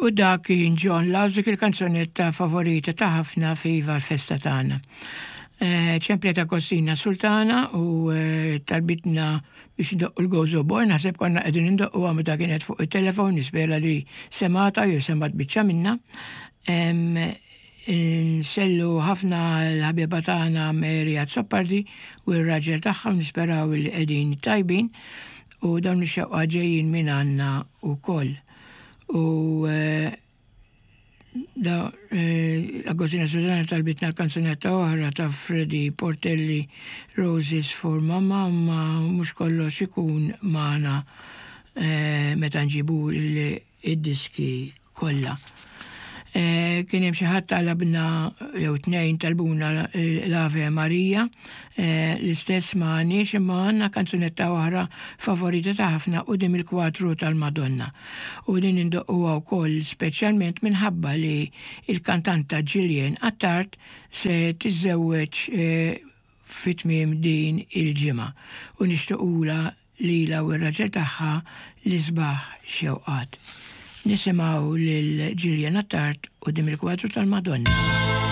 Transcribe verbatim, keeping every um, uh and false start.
U dak kien John Lawzik il-kanzunetta favorita ta' ħafna fiva l-festa tagħna. ċempleta Kossina Sultana u talbitna biex ndoqqu l-Gozo Boy, naħseb konna qegħdin indoqqu għamu ta' kienet fuq il-telefon, nispera li semata jew semat biċċa minna. Nsellu ħafna l-ħabiba tagħna Merja Zoppardi u r-raġel tagħha nisperaw li qegħdin tajbin u dawn ix-xewqa ġejjin minn għandna wkoll. U da Agostina Susanna talbitna l-kanzunetta oħra ta' Freddy Portelli Roses for Mama, ma mhux kollox ikun magħna meta nġibu l-diski kollha. Kien hemm xi ħadd talabna jew tnejn talbuna l-Ave Marija, l-istess m'għandniex imma għandna kanzunetta oħra favorita ta' ħafna quddiem il-kwatru tal-Madonna. U din indoqquha wkoll speċjalment minħabba li il-kantanta Gillian Attard se tiżżewweġ fit-tmiem din il-ġimgħa u nixtiequla lilha u r-raġel tagħha l-isbaħ xewqat. Nisimaw lil Gillian Attard quddiem il-kwatru tal-Madonna.